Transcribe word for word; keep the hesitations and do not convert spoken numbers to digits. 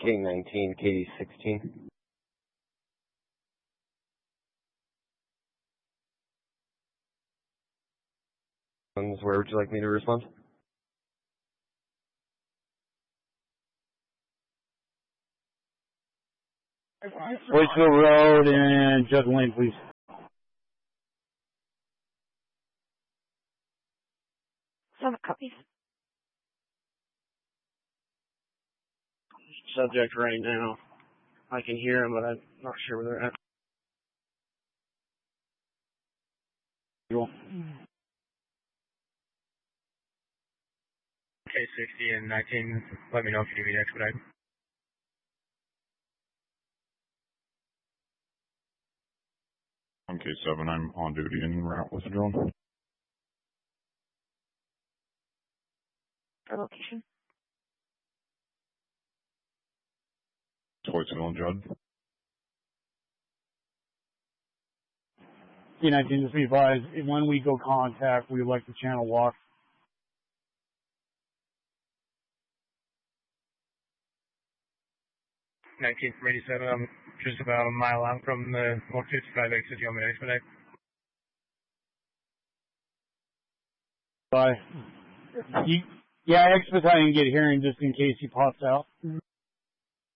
K nineteen, K D sixteen. Where would you like me to respond? Floydsville Road and Judd Lane, please. Seven copies. Subject right now. I can hear him, but I'm not sure where they're at. K sixty and nineteen, let me know if you need expedite. I'm K seven, I'm on duty en route with the drone. For location. Floydsville and Judd. K nineteen, just be advised, when we go contact, we would like the channel walk. nineteen from eighty-seven, I'm just about a mile out from the one fifty-five exit. You want me to expedite? Bye. You, yeah, expedite and get hearing just in case he pops out.